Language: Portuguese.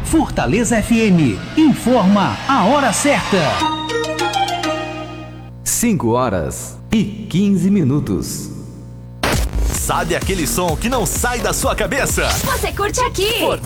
Fortaleza FM informa a hora certa. 5h15. Sabe aquele som que não sai da sua cabeça? Você curte aqui.